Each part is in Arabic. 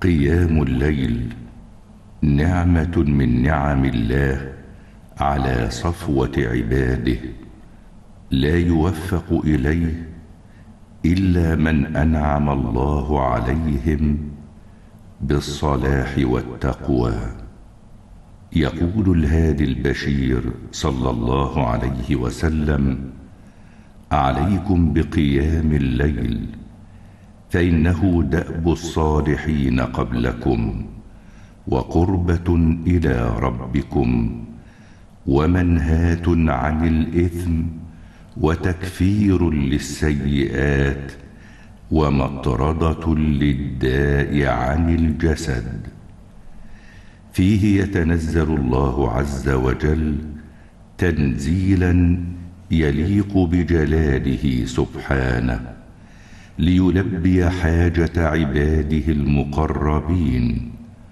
قيام الليل نعمة من نعم الله على صفوة عباده، لا يوفق إليه إلا من أنعم الله عليهم بالصلاح والتقوى. يقول الهادي البشير صلى الله عليه وسلم: عليكم بقيام الليل، فإنه دأب الصالحين قبلكم، وقربة إلى ربكم، ومنهاة عن الإثم، وتكفير للسيئات، ومطردة للداء عن الجسد. فيه يتنزل الله عز وجل تنزيلا يليق بجلاله سبحانه، ليلبي حاجة عباده المقربين،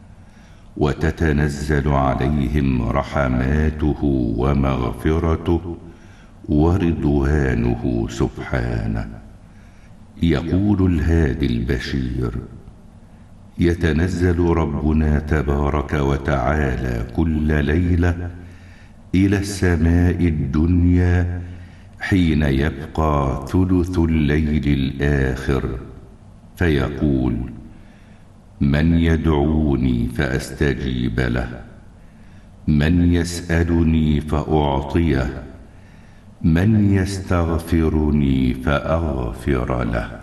وتتنزل عليهم رحماته ومغفرته ورضوانه سبحانه. يقول الهادي البشير: يتنزل ربنا تبارك وتعالى كل ليلة إلى السماء الدنيا حين يبقى ثلث الليل الآخر، فيقول: من يدعوني فأستجيب له، من يسألني فأعطيه، من يستغفرني فأغفر له.